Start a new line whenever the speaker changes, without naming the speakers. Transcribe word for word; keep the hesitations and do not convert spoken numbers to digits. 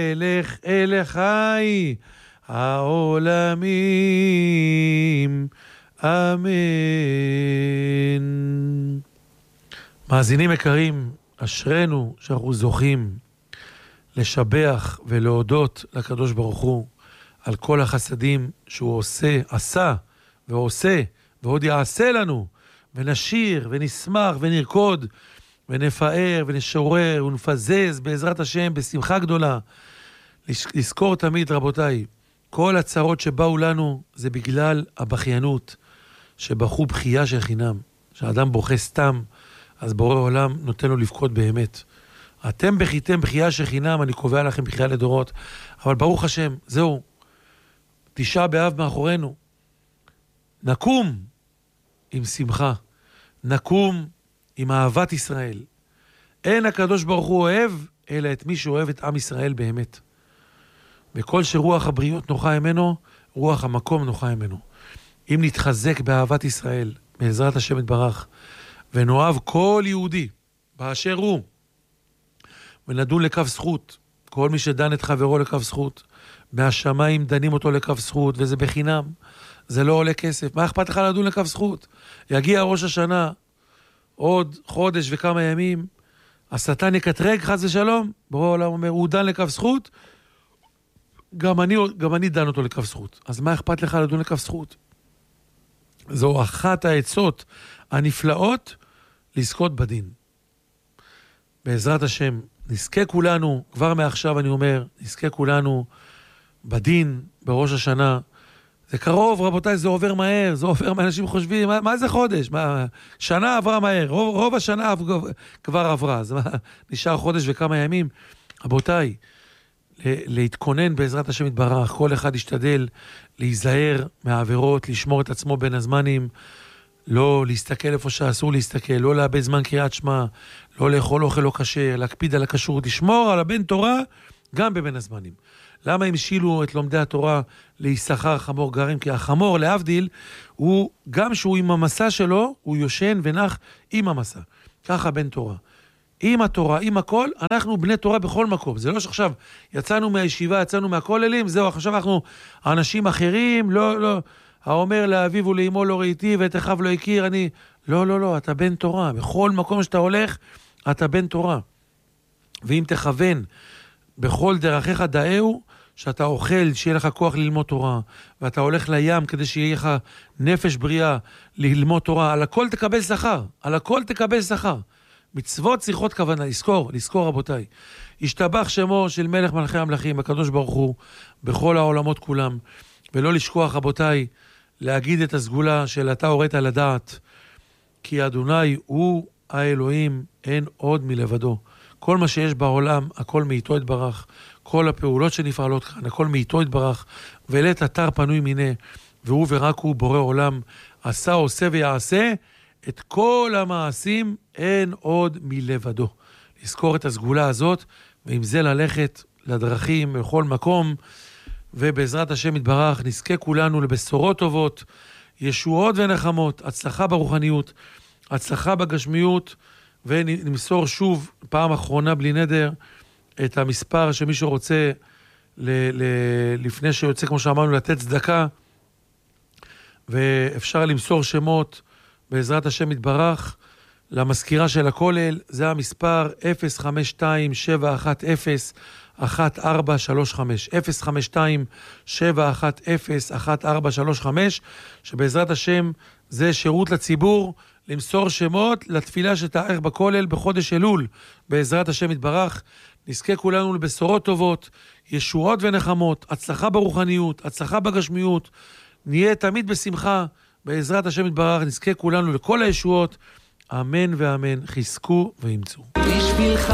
אלך אל חי העולמים, אמן. מאזינים יקרים, אשרנו שאנחנו זוכים לשבח ולהודות לקדוש ברוך הוא על כל החסדים שהוא עושה, עשה ועושה ועוד יעשה לנו, ונשיר ונשמח ונרקוד ונפאר ונשורר ונפזז בעזרת השם בשמחה גדולה. לזכור תמיד, רבותיי, כל הצרות שבאו לנו זה בגלל הבכיינות, שבחו בחייה של חינם. כשאדם בוכה סתם, אז בורא עולם נותן לו לבכות באמת. אתם בכיתם בחייה של חינם, אני קובע לכם בחייה לדורות. אבל ברוך השם, זהו, תשעה באב מאחורינו. נקום עם שמחה, נקום עם אהבת ישראל. אין הקדוש ברוך הוא אוהב, אלא את מי שאוהב את עם ישראל באמת. וכל שרוח הבריות נוחה ממנו, רוח המקום נוחה ממנו. אם נתחזק באהבת ישראל, בעזרת השם יתברך, ונאהב כל יהודי באשר הוא, ונדון לקו זכות, כל מי שדן את חברו לקו זכות, מהשמיים דנים אותו לקו זכות, וזה בחינם, זה לא עולה כסף. מה אכפת לך לדון לקו זכות? יגיע ראש השנה, עוד חודש וכמה ימים, השטן יקטרג חס ושלום, בורא העולם אומר, הוא דן לקו זכות, גם אני, גם אני דן אותו לקו זכות. אז מה אכפת לך לדון לקו זכות? זו אחת העצות הנפלאות לזכות בדין. בעזרת השם, נזכה כולנו, כבר מעכשיו אני אומר, נזכה כולנו בדין, בראש השנה. זה קרוב, רבותיי, זה עובר מהר, זה עובר מהר, אנשים חושבים, מה, מה זה חודש? מה, שנה עברה מהר, רוב, רוב השנה כבר עברה, אז מה, נשאר חודש וכמה ימים. רבותיי, להתכונן בעזרת השם יתברך, כל אחד ישתדל להיזהר מהעבירות, לשמור את עצמו בין הזמנים, לא להסתכל איפה שאסור להסתכל, לא לאבד זמן קריאת שמע, לא לאכול אוכל לא כשר, להקפיד על הכשרות, לשמור על הבן תורה גם בבין הזמנים. למה המשילו את לומדי התורה להיסחר חמור גרים? כי החמור, להבדיל, הוא גם שהוא עם המסע שלו, הוא יושן ונח עם המסע. ככה בן תורה. עם התורה, עם הכל, אנחנו בני תורה בכל מקום. זה לא שעכשיו יצאנו מהישיבה, יצאנו מהכוללים, זהו, עכשיו אנחנו אנשים אחרים, לא, לא, האומר לאביו ולאמו לא ראיתי ואת אחיו לא הכיר, אני, לא, לא, לא, אתה בן תורה. בכל מקום שאתה הולך, אתה בן תורה. ואם תכוון בכל דרכיך דאהו, שאתה אוכל, שיהיה לך כוח ללמוד תורה, ואתה הולך לים כדי שיהיה לך נפש בריאה ללמוד תורה, על הכל תקבל שכר, על הכל תקבל שכר. מצוות צריכות כוונה, לזכור, לזכור רבותיי. ישתבח שמו של מלך מלכי המלכים, הקדוש ברוך הוא, בכל העולמות כולם, ולא לשכוח רבותיי, להגיד את הסגולה של אתה הורית לדעת, כי אדוני הוא האלוהים, אין עוד מלבדו. כל מה שיש בעולם, הכל מאיתו יתברך, כל הפעולות שנפעלות כאן, הכל מאיתו יתברך, ולית אתר פנוי מיני, והוא ורק הוא בורא עולם, עשה, עושה ויעשה, את כל המעשים אין עוד מלבדו. לזכור את הסגולה הזאת, ועם זה ללכת לדרכים בכל מקום, ובעזרת השם יתברך נזכה כולנו לבשורות טובות, ישועות ונחמות, הצלחה ברוחניות, הצלחה בגשמיות, ונמסור שוב פעם אחרונה בלי נדר את המספר שמישהו רוצה ל- ל- לפני שיוצא, כמו שאמרנו, לתת צדקה, ואפשר למסור שמות בעזרת השם יתברך למזכירה של הכולל. זה המספר אפס חמש שתיים שבע אחת אפס אחת ארבע שלוש חמש, אפס חמש שתיים שבע אחת אפס אחת ארבע שלוש חמש, שבעזרת השם זה שירות לציבור, למסור שמות לתפילה שתארך בכולל בחודש אלול. בעזרת השם יתברך נזכה כולנו לבשורות טובות, ישועות ונחמות, הצלחה ברוחניות, הצלחה בגשמיות, נהיה תמיד בשמחה. בעזרת השם יתברך נזכה כולנו לכל הישועות, אמן ואמן. חזקו ואמצו.